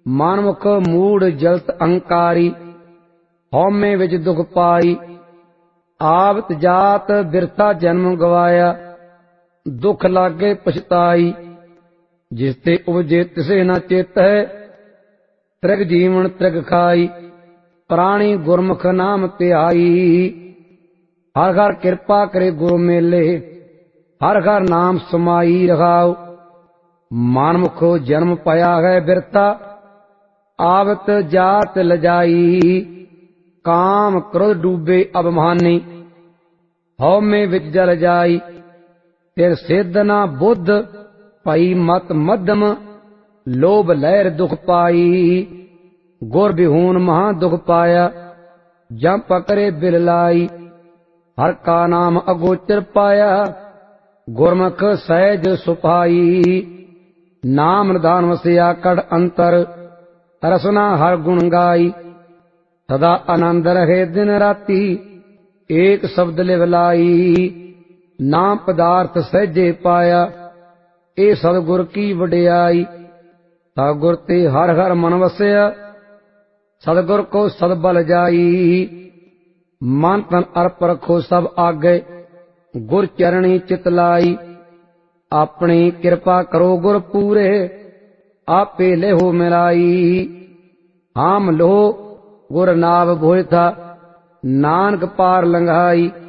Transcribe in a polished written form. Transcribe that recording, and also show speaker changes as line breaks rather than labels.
ਮਨਮੁਖ ਮੂੜ ਜਲਤ ਅਹੰਕਾਰੀ, ਹਉਮੈ ਵਿੱਚ ਦੁਖ ਪਾਈ। ਆਵਤ ਜਾਤ ਬਿਰਥਾ ਜਨਮ ਗਵਾਇਆ, ਦੁਖ ਲਾਗੇ ਪਛਤਾਈ। ਜਿਸ ਤੇ ਉਪਜੇ ਤਿਸੇ ਨਾ ਚਿਤ ਹੈ, ਤ੍ਰਿਗ ਜੀਵਨ ਤ੍ਰਿਗ ਖਾਈ। ਪ੍ਰਾਣੀ ਗੁਰਮੁਖ ਨਾਮ ਧਿਆਈ, ਹਰ ਘਰ ਕਿਰਪਾ ਕਰੇ ਗੁਰ ਮੇਲੇ। ਹਰ ਘਰ ਨਾਮ ਸਮਾਈ ਰਹਾਉ, ਮਨਮੁਖੋ ਜਨਮ ਪਾਇਆ ਹੈ ਬਿਰਥਾ। ਆਵਤ ਜਾਤ ਲਜਾਈ, ਕਾਮ ਕ੍ਰੋਧ ਡੂਬੇ ਅਭਿਮਾਨੀ। ਹਉਮੈ ਵਿੱਚ ਜਲ ਜਾਈ, ਫਿਰ ਸਿੱਧ ਨਾ ਬੁੱਧ ਭਈ ਮਤ ਮੱਧਮ। ਲੋਭ ਲਹਿਰ ਦੁਖ ਪਾਈ, ਗੁਰ ਬਿਹੂਨ ਮਹਾ ਦੁਖ ਪਾਇਆ। ਜਮ ਪਕਰੇ ਬਿਲ ਲਾਈ, ਹਰ ਕਾ ਨਾਮ ਅਗੋਚਰ ਪਾਇਆ। ਗੁਰਮੁਖ ਸਹਿਜ ਸੁਭਾਈ, ਨਾਮ ਨਿਧਾਨ ਵਸਿਆ ਕੜ ਅੰਤਰ। ਰਸਨਾ ਹਰ ਗੁਣ ਗਾਈ, ਸਦਾ ਆਨੰਦ ਰਹੇ ਦਿਨ ਰਾਤੀ। ਏਕ ਸ਼ਬਦ ਲਿਵ ਲਾਈ, ਨਾਮ ਪਦਾਰਥ ਸਹਿਜੇ ਪਾਇਆ। ਇਹ ਸਤਿਗੁਰ ਕੀ ਵਡਿਆਈ, ਸਤਿਗੁਰ ਤੇ ਹਰ ਹਰ ਮਨ ਵਸਿਆ। ਸਤਿਗੁਰ ਕੋ ਸਦ ਬਲ ਜਾਈ, ਮਨ ਤਨ ਅਰਪ ਰਖੋ ਸਭ ਆਗੇ। ਗੁਰ ਚਰਣੀ ਚਿਤ ਲਾਈ, ਆਪਣੀ ਕਿਰਪਾ ਕਰੋ ਗੁਰ ਪੂਰੇ। ਆਪੇ ਲੇਹੋ ਮਿਲਾਈ, ਹਾਮ ਲੋ ਗੁਰ ਨਾਮ ਭੋਇ ਥਾ। ਨਾਨਕ ਪਾਰ ਲੰਘਾਈ।